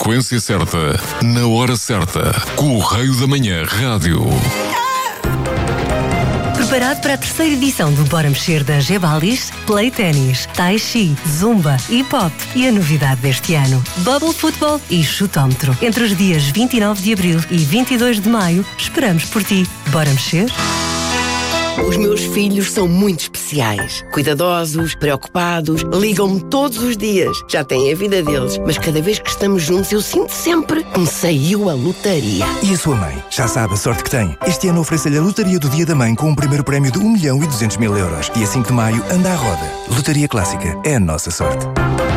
frequência certa, na hora certa. Correio da Manhã Rádio. Preparado para a terceira edição do Bora Mexer da Gebalis? Play Tennis, Tai Chi, Zumba, Hip Hop e a novidade deste ano, Bubble Football e Chutómetro. Entre os dias 29 de abril e 22 de maio, esperamos por ti. Bora Mexer? Os meus filhos são muito especiais. Cuidadosos, preocupados, ligam-me todos os dias. Já têm a vida deles, mas cada vez que estamos juntos eu sinto sempre que me saiu a lotaria. E a sua mãe? Já sabe a sorte que tem. Este ano oferece-lhe a lotaria do Dia da Mãe com um primeiro prémio de 1.200.000 euros. Dia 5 de maio, anda à roda. Lotaria Clássica é a nossa sorte.